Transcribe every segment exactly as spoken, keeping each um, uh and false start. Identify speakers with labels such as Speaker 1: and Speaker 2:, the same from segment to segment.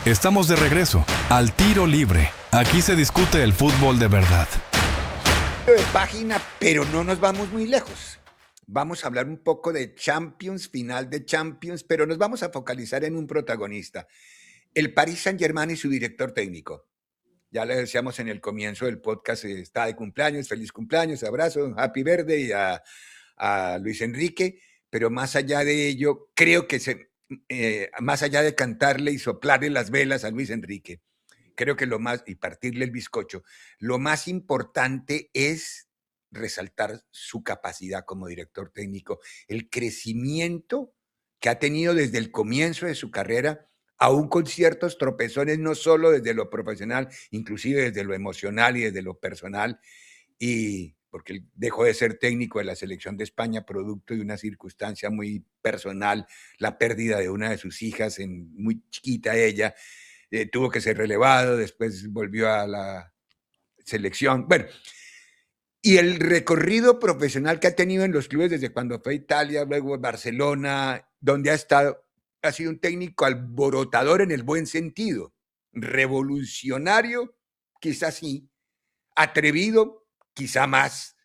Speaker 1: Estamos de regreso al Tiro Libre. Aquí se discute el fútbol de verdad.
Speaker 2: De página, pero no nos vamos muy lejos. Vamos a hablar un poco de Champions, final de Champions, pero nos vamos a focalizar en un protagonista, el Paris Saint-Germain y su director técnico. Ya le decíamos en el comienzo del podcast, está de cumpleaños, feliz cumpleaños, abrazo, happy birthday a, a Luis Enrique, pero más allá de ello, creo que se, eh, más allá de cantarle y soplarle las velas a Luis Enrique, creo que lo más, y partirle el bizcocho, lo más importante es resaltar su capacidad como director técnico, el crecimiento que ha tenido desde el comienzo de su carrera, aún con ciertos tropezones, no solo desde lo profesional, inclusive desde lo emocional y desde lo personal, y porque él dejó de ser técnico de la selección de España producto de una circunstancia muy personal, la pérdida de una de sus hijas, en, muy chiquita ella, eh, tuvo que ser relevado, después volvió a la selección. Bueno, y el recorrido profesional que ha tenido en los clubes desde cuando fue a Italia, luego Barcelona, donde ha estado, ha sido un técnico alborotador en el buen sentido, revolucionario, quizás sí, atrevido, quizá más,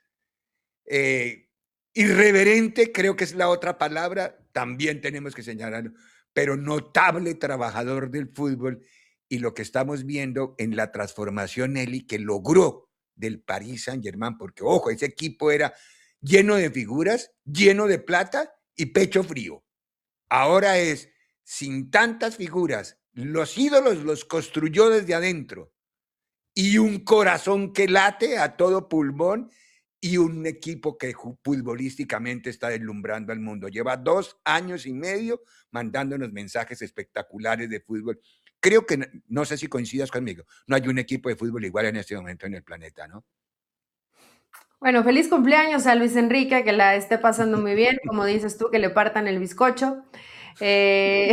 Speaker 2: eh, irreverente, creo que es la otra palabra, también tenemos que señalarlo, pero notable trabajador del fútbol, y lo que estamos viendo en la transformación, Eli, que logró del Paris Saint-Germain, porque ojo, ese equipo era lleno de figuras, lleno de plata y pecho frío. Ahora es sin tantas figuras, los ídolos los construyó desde adentro y un corazón que late a todo pulmón y un equipo que futbolísticamente está deslumbrando al mundo. Lleva dos años y medio mandándonos mensajes espectaculares de fútbol. Creo que, no sé si coincidas conmigo, no hay un equipo de fútbol igual en este momento en el planeta, ¿no?
Speaker 3: Bueno, feliz cumpleaños a Luis Enrique, que la esté pasando muy bien, como dices tú, que le partan el bizcocho eh,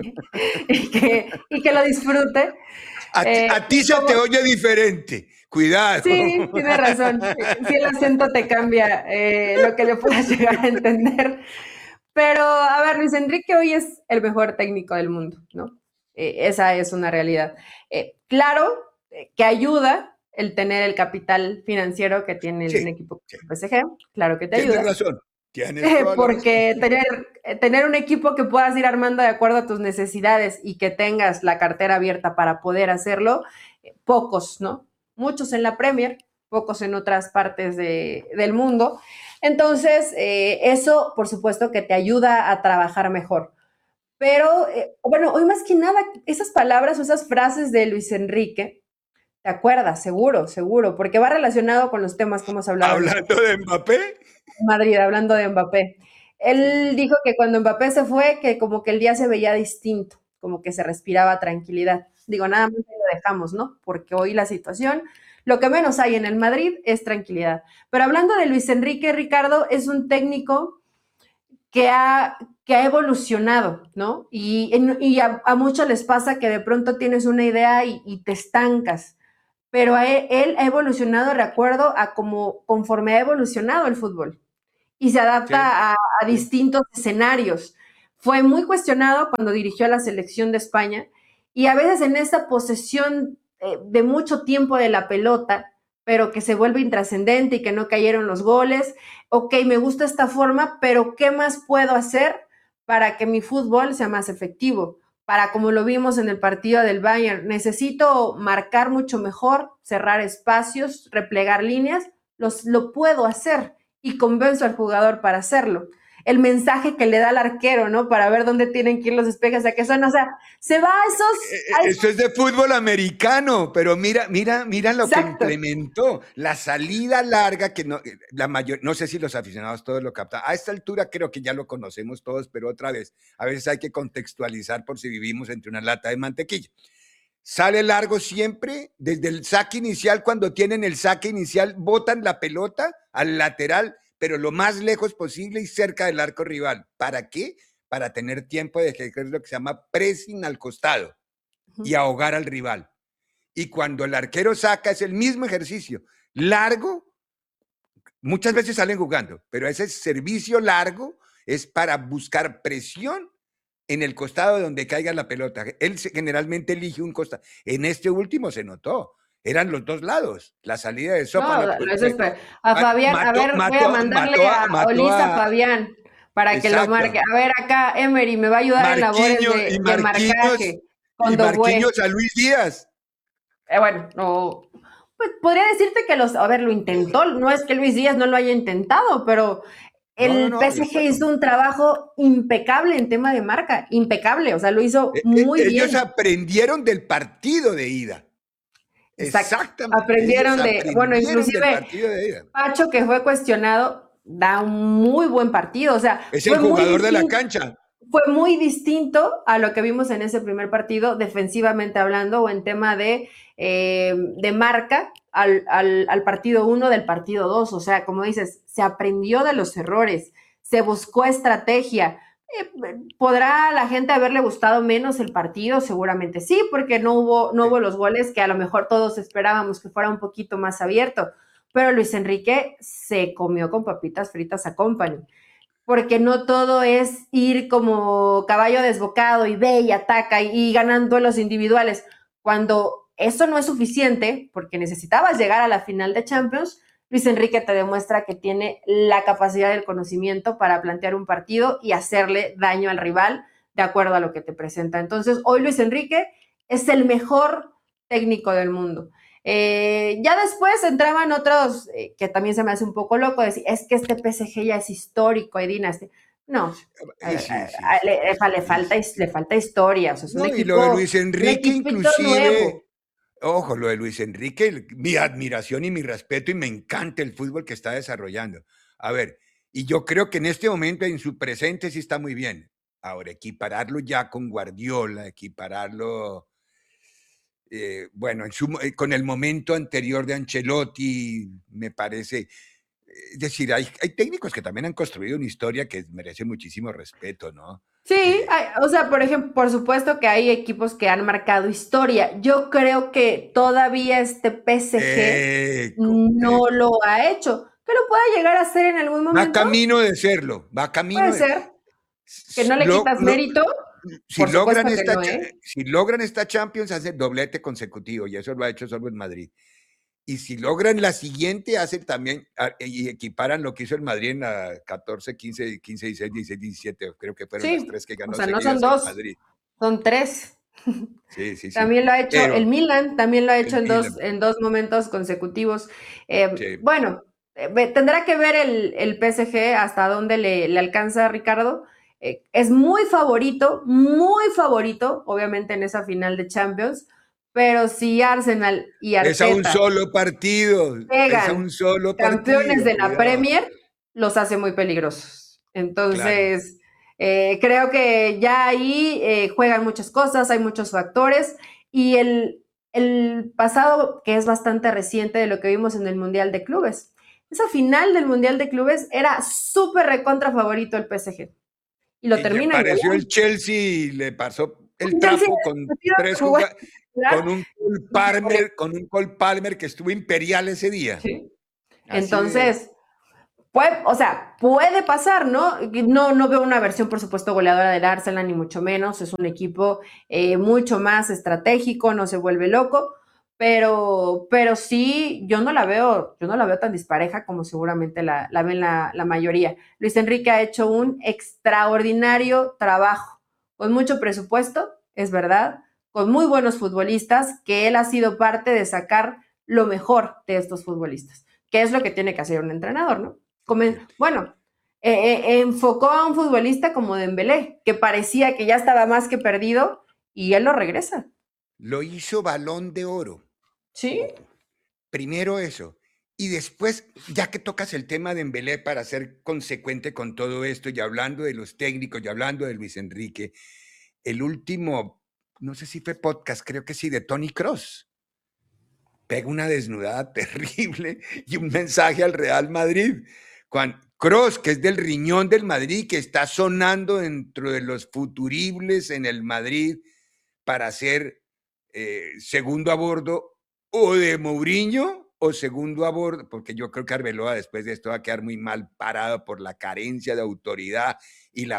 Speaker 3: y, que, y que lo disfrute.
Speaker 2: A,
Speaker 3: Eh,
Speaker 2: a ti se
Speaker 3: como,
Speaker 2: te oye diferente, cuidado.
Speaker 3: Sí, tienes razón, sí el acento te cambia eh, lo que le puedas llegar a entender. Pero, a ver, Luis Enrique hoy es el mejor técnico del mundo, ¿no? Eh, esa es una realidad. Eh, claro eh, que ayuda el tener el capital financiero que tiene
Speaker 2: Sí,
Speaker 3: un equipo
Speaker 2: sí.
Speaker 3: como P S G, claro que te
Speaker 2: Tienes
Speaker 3: ayuda.
Speaker 2: razón, tienes toda la
Speaker 3: Porque
Speaker 2: razón.
Speaker 3: tener, tener un equipo que puedas ir armando de acuerdo a tus necesidades y que tengas la cartera abierta para poder hacerlo, eh, pocos, ¿no? Muchos en la Premier, pocos en otras partes de, del mundo. Entonces, eh, eso, por supuesto, que te ayuda a trabajar mejor. Pero, eh, bueno, hoy más que nada, esas palabras o esas frases de Luis Enrique, ¿te acuerdas? Seguro, seguro, porque va relacionado con los temas que hemos hablado en este
Speaker 2: Hablando de Mbappé.
Speaker 3: Madrid, hablando de Mbappé. Él
Speaker 2: Sí.
Speaker 3: dijo que cuando Mbappé se fue, que como que el día se veía distinto, como que se respiraba tranquilidad. Digo, nada más lo dejamos, ¿no? Porque hoy la situación, lo que menos hay en el Madrid es tranquilidad. Pero hablando de Luis Enrique, Ricardo, es un técnico que ha, que ha evolucionado, ¿no? Y, y a, a muchos les pasa que de pronto tienes una idea y, y te estancas, pero a él, él ha evolucionado de acuerdo a como conforme ha evolucionado el fútbol y se
Speaker 2: Sí,
Speaker 3: adapta a, a
Speaker 2: sí.
Speaker 3: distintos escenarios. Fue muy cuestionado cuando dirigió a la selección de España y a veces en esa posesión eh, de mucho tiempo de la pelota, pero que se vuelve intrascendente y que no cayeron los goles. Ok, me gusta esta forma, pero ¿qué más puedo hacer para que mi fútbol sea más efectivo? Para, como lo vimos en el partido del Bayern, necesito marcar mucho mejor, cerrar espacios, replegar líneas, los, lo puedo hacer y convenzo al jugador para hacerlo. El mensaje que le da al arquero, ¿no? Para ver dónde tienen que ir los despejes, a qué son, o sea, se va a esos... A esos...
Speaker 2: Eso es de fútbol americano, pero mira, mira, mira lo
Speaker 3: Exacto.
Speaker 2: que implementó, la salida larga que no, la mayor, no sé si los aficionados todos lo captan. A esta altura creo que ya lo conocemos todos, pero otra vez, a veces hay que contextualizar por si vivimos entre una lata de mantequilla. Sale largo siempre, desde el saque inicial, cuando tienen el saque inicial, botan la pelota al lateral, pero lo más lejos posible y cerca del arco rival. ¿Para qué? Para tener tiempo de ejercer lo que se llama pressing al costado y ahogar al rival. Y cuando el arquero saca es el mismo ejercicio, largo, muchas veces salen jugando, pero ese servicio largo es para buscar presión en el costado donde caiga la pelota. Él generalmente elige un costado. En este último se notó. Eran los dos lados. La salida de
Speaker 3: No,
Speaker 2: Sófano.
Speaker 3: lo es esper- a Fabián, a
Speaker 2: Mató,
Speaker 3: ver, voy a
Speaker 2: mató,
Speaker 3: mandarle
Speaker 2: mató
Speaker 3: a
Speaker 2: a, mató
Speaker 3: Olisa a
Speaker 2: a,
Speaker 3: Fabián para que lo marque.
Speaker 2: exacto.
Speaker 3: A ver, acá Emery me va a ayudar en labores
Speaker 2: Marquinhos
Speaker 3: de,
Speaker 2: y
Speaker 3: de
Speaker 2: Marquinhos
Speaker 3: marcaje
Speaker 2: y
Speaker 3: con Dobue.
Speaker 2: Marquinhos a Luis Díaz.
Speaker 3: Eh, bueno, no, pues podría decirte que los, a ver, lo intentó, no es que Luis Díaz no lo haya intentado, pero
Speaker 2: No, no,
Speaker 3: el
Speaker 2: no, de
Speaker 3: P S G hizo
Speaker 2: acuerdo.
Speaker 3: un trabajo impecable en tema de marca, impecable, o sea, lo hizo
Speaker 2: E- e-
Speaker 3: muy
Speaker 2: Ellos
Speaker 3: bien.
Speaker 2: aprendieron del partido de ida.
Speaker 3: Exacto.
Speaker 2: Exactamente, ellos
Speaker 3: Aprendieron de, bueno,
Speaker 2: aprendieron del
Speaker 3: inclusive
Speaker 2: partido de ida.
Speaker 3: Pacho, que fue cuestionado, da un muy buen partido, o sea,
Speaker 2: Es el
Speaker 3: fue muy
Speaker 2: jugador de la
Speaker 3: distinto.
Speaker 2: cancha.
Speaker 3: Fue muy distinto a lo que vimos en ese primer partido, defensivamente hablando, o en tema de, eh, de marca, al, al, al partido uno del partido dos. O sea, como dices, se aprendió de los errores, se buscó estrategia. Eh, ¿Podrá la gente haberle gustado menos el partido? Seguramente sí, porque no hubo, no hubo los goles que a lo mejor todos esperábamos que fuera un poquito más abierto. Pero Luis Enrique se comió con papitas fritas a Company, porque no todo es ir como caballo desbocado y ve y ataca y, y ganan duelos individuales. Cuando eso no es suficiente, porque necesitabas llegar a la final de Champions, Luis Enrique te demuestra que tiene la capacidad del conocimiento para plantear un partido y hacerle daño al rival de acuerdo a lo que te presenta. Entonces, hoy Luis Enrique es el mejor técnico del mundo. Eh, ya después entraban otros, eh, que también se me hace un poco loco, decir, es que este P S G ya es histórico, Edina. Este. No, a,
Speaker 2: Y sí, sí,
Speaker 3: a, a,
Speaker 2: sí,
Speaker 3: le,
Speaker 2: sí,
Speaker 3: le,
Speaker 2: y
Speaker 3: falta,
Speaker 2: sí.
Speaker 3: le falta historia, o sea, es un
Speaker 2: No, y lo de
Speaker 3: equipo,
Speaker 2: Luis
Speaker 3: un
Speaker 2: Enrique,
Speaker 3: equipito nuevo.
Speaker 2: inclusive, ojo, lo de Luis Enrique, mi admiración y mi respeto, y me encanta el fútbol que está desarrollando. A ver, y yo creo que en este momento en su presente sí está muy bien. Ahora, equipararlo ya con Guardiola, equipararlo, eh, bueno, en su, eh, con el momento anterior de Ancelotti, me parece, es decir, hay, hay técnicos que también han construido una historia que merece muchísimo respeto, ¿no?
Speaker 3: Sí,
Speaker 2: Eh,
Speaker 3: hay, o sea, por ejemplo, por supuesto que hay equipos que han marcado historia. Yo creo que todavía este P S G
Speaker 2: eco,
Speaker 3: no
Speaker 2: eco.
Speaker 3: lo ha hecho. Que lo pueda llegar a hacer en algún
Speaker 2: Va
Speaker 3: momento,
Speaker 2: camino de serlo, va
Speaker 3: puede
Speaker 2: camino de...
Speaker 3: ser. Que no le
Speaker 2: Lo,
Speaker 3: quitas
Speaker 2: lo,
Speaker 3: mérito,
Speaker 2: si,
Speaker 3: por
Speaker 2: logran
Speaker 3: supuesto que
Speaker 2: esta,
Speaker 3: no, ¿eh?
Speaker 2: si logran esta Champions, hace doblete consecutivo, y eso lo ha hecho solo en Madrid. Y si logran la siguiente, hacen también, y equiparan lo que hizo el Madrid en la catorce, quince, quince, dieciséis, dieciséis, diecisiete, creo que fueron las
Speaker 3: Sí,
Speaker 2: tres que
Speaker 3: o
Speaker 2: ganó
Speaker 3: sea, no son
Speaker 2: seguidas el
Speaker 3: dos,
Speaker 2: Madrid.
Speaker 3: son tres.
Speaker 2: Sí, sí, sí.
Speaker 3: También lo ha hecho el
Speaker 2: Pero
Speaker 3: Milan, también lo ha hecho
Speaker 2: el
Speaker 3: en dos,
Speaker 2: Milan,
Speaker 3: en dos momentos consecutivos. Eh,
Speaker 2: sí.
Speaker 3: bueno, eh, tendrá que ver el, el P S G hasta dónde le, le alcanza a Ricardo. Eh, es muy favorito, muy favorito, obviamente en esa final de Champions, pero si Arsenal y
Speaker 2: Es a un
Speaker 3: Arteta
Speaker 2: solo partido, es a un
Speaker 3: pegan
Speaker 2: solo
Speaker 3: campeones
Speaker 2: partido,
Speaker 3: de la
Speaker 2: cuidado.
Speaker 3: Premier, los hace muy peligrosos.
Speaker 2: Claro.
Speaker 3: Entonces, eh, creo que ya ahí eh, juegan muchas cosas, hay muchos factores y el, el pasado, que es bastante reciente de lo que vimos en el Mundial de Clubes. Esa final del Mundial de Clubes era súper recontra favorito el P S G y lo
Speaker 2: Y le
Speaker 3: terminan
Speaker 2: apareció el
Speaker 3: goleando.
Speaker 2: Chelsea y le pasó el
Speaker 3: Chelsea
Speaker 2: trapo con
Speaker 3: decidió
Speaker 2: tres
Speaker 3: jugar
Speaker 2: jugadores,
Speaker 3: titular
Speaker 2: con un Cole
Speaker 3: y se pone-
Speaker 2: Palmer, con un Cole Palmer que estuvo imperial ese día.
Speaker 3: Sí.
Speaker 2: Así de,
Speaker 3: Entonces, puede, o sea, puede pasar, ¿no? No, no veo una versión, por supuesto, goleadora del Arsenal, ni mucho menos. Es un equipo eh, mucho más estratégico, no se vuelve loco, pero, pero sí, yo no la veo, yo no la veo tan dispareja como seguramente la, la ven la, la mayoría. Luis Enrique ha hecho un extraordinario trabajo, con mucho presupuesto, es verdad, con muy buenos futbolistas, que él ha sido parte de sacar lo mejor de estos futbolistas, que es lo que tiene que hacer un entrenador, ¿no? Bueno, eh, eh, enfocó a un futbolista como Dembélé, que parecía que ya estaba más que perdido, y él lo regresa.
Speaker 2: lo hizo Balón de Oro.
Speaker 3: Sí.
Speaker 2: Ojo. Primero eso. Y después, ya que tocas el tema de Dembélé para ser consecuente con todo esto, y hablando de los técnicos, y hablando de Luis Enrique, el último, no sé si fue podcast, creo que sí, de Tony Kroos, pega una desnudada terrible y un mensaje al Real Madrid. Juan Kroos, que es del riñón del Madrid, que está sonando dentro de los futuribles en el Madrid para ser eh, segundo a bordo o de Mourinho o segundo a bordo, porque yo creo que Arbeloa después de esto va a quedar muy mal parado por la carencia de autoridad y la...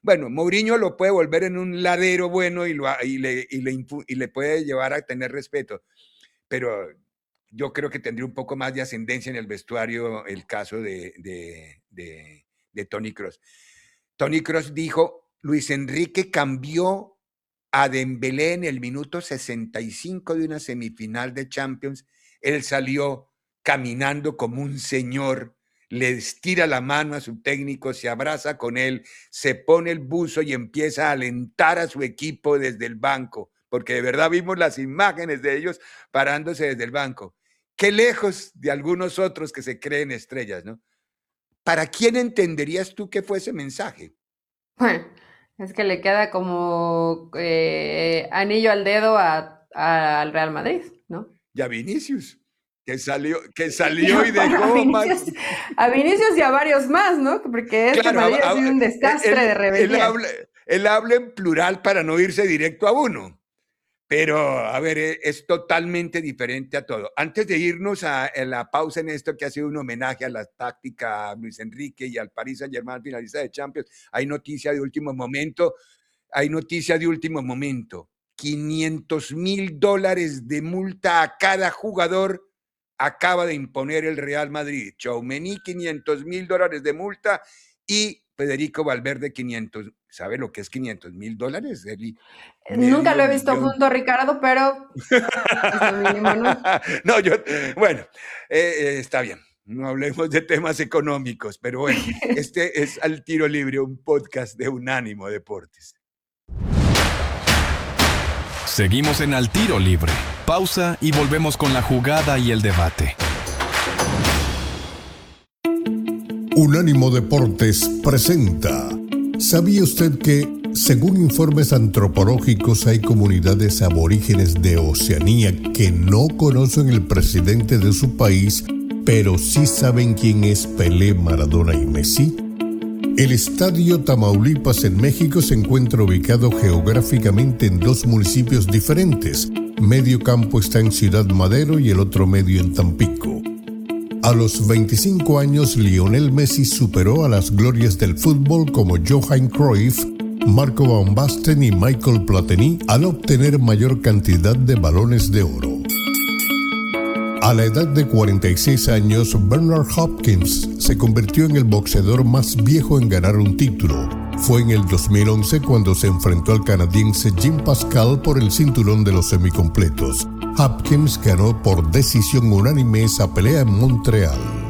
Speaker 2: Bueno, Mourinho lo puede volver en un ladero bueno y, lo, y, le, y, le, y le puede llevar a tener respeto, pero yo creo que tendría un poco más de ascendencia en el vestuario el caso de, de, de, de Toni Kroos. Toni Kroos dijo, Luis Enrique cambió a Dembélé en el minuto sesenta y cinco de una semifinal de Champions. Él salió caminando como un señor, le estira la mano a su técnico, se abraza con él, se pone el buzo y empieza a alentar a su equipo desde el banco, porque de verdad vimos las imágenes de ellos parándose desde el banco. Qué lejos de algunos otros que se creen estrellas, ¿no? ¿Para quién entenderías tú que fue ese mensaje?
Speaker 3: Bueno, es que le queda como eh, anillo al dedo a, a, al Real Madrid, ¿no?
Speaker 2: Y a Vinicius, que salió, que salió y dejó
Speaker 3: a Vinicius,
Speaker 2: más...
Speaker 3: a Vinicius y a varios más, ¿no? Porque este
Speaker 2: claro,
Speaker 3: Madrid
Speaker 2: a, a,
Speaker 3: ha sido un desastre
Speaker 2: él,
Speaker 3: de rebeldía.
Speaker 2: Él habla, él habla en plural para no irse directo a uno. Pero, a ver, es totalmente diferente a todo. Antes de irnos a, a la pausa en esto, que ha sido un homenaje a la táctica a Luis Enrique y al Paris Saint-Germain finalista de Champions, hay noticia de último momento, hay noticia de último momento. quinientos mil dólares de multa a cada jugador acaba de imponer el Real Madrid. Tchouaméni, quinientos mil dólares de multa y Federico Valverde, quinientos. ¿Sabe lo que es quinientos mil dólares?
Speaker 3: Nunca lo he visto millón. junto, Ricardo, pero es lo mínimo, ¿no?
Speaker 2: No, yo, bueno, eh, eh, está bien. No hablemos de temas económicos, pero bueno, este es Al Tiro Libre, un podcast de Unánimo Deportes.
Speaker 1: Seguimos en Al Tiro Libre. Pausa y volvemos con la jugada y el debate.
Speaker 4: Unánimo Deportes presenta. ¿Sabía usted que, según informes antropológicos, hay comunidades aborígenes de Oceanía que no conocen el presidente de su país, pero sí saben quién es Pelé, Maradona y Messi? El Estadio Tamaulipas en México se encuentra ubicado geográficamente en dos municipios diferentes. Medio campo está en Ciudad Madero y el otro medio en Tampico. A los veinticinco años, Lionel Messi superó a las glorias del fútbol como Johan Cruyff, Marco Van Basten y Michael Platini al obtener mayor cantidad de balones de oro. A la edad de cuarenta y seis años, Bernard Hopkins se convirtió en el boxeador más viejo en ganar un título. Fue en el dos mil once cuando se enfrentó al canadiense Jim Pascal por el cinturón de los semicompletos. Hopkins ganó por decisión unánime esa pelea en Montreal.